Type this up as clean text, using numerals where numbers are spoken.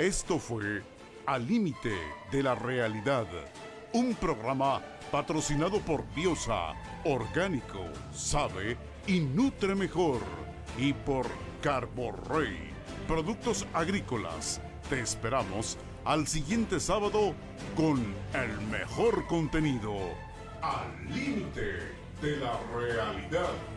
Esto fue Al Límite de la Realidad, un programa patrocinado por Biosa, orgánico, sabe y nutre mejor, y por Carborrey, productos agrícolas. Te esperamos al siguiente sábado con el mejor contenido. Al Límite de la Realidad.